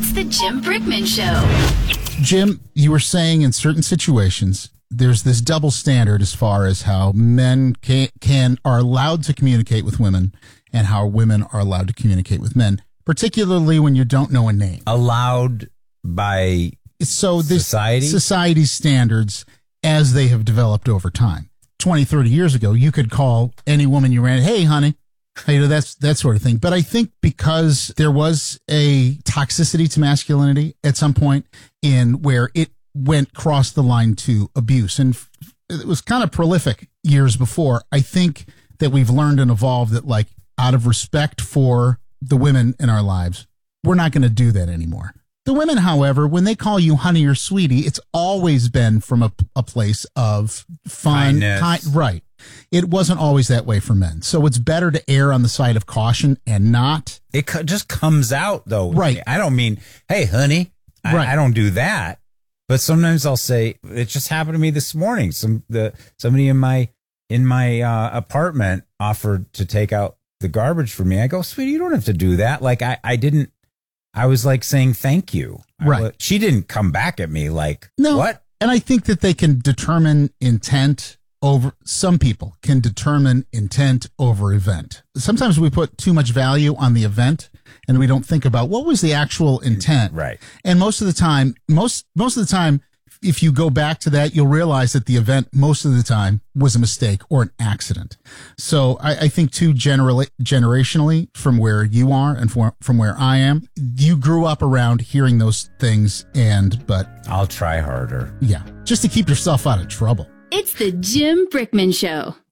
It's the Jim Brickman Show. Jim, you were saying in certain situations, there's this double standard as far as how men are allowed to communicate with women and how women are allowed to communicate with men, particularly when you don't know a name. Allowed by society's standards as they have developed over time. 20, 30 years ago, you could call any woman you ran, hey, honey, that sort of thing. But I think because there was a toxicity to masculinity at some point in where it crossed the line to abuse, and it was kind of prolific years before, I think that we've learned and evolved that, like, out of respect for the women in our lives, we're not going to do that anymore. The women, however, when they call you honey or sweetie, it's always been from a place of fun. Right. It wasn't always that way for men. So it's better to err on the side of caution and not. It just comes out, though. Right. I don't mean, hey, honey. Right. I don't do that. But sometimes I'll say, it just happened to me this morning. Somebody in my apartment offered to take out the garbage for me. I go, sweetie, you don't have to do that. Like, I was like saying thank you. Right. She didn't come back at me like, no. What? And I think that they can determine intent over, some people can determine intent over event. Sometimes we put too much value on the event and we don't think about what was the actual intent. Right. And most of the time, if you go back to that, you'll realize that the event most of the time was a mistake or an accident. So I think too, generationally, from where you are and from where I am, you grew up around hearing those things, but I'll try harder. Yeah, just to keep yourself out of trouble. It's the Jim Brickman Show.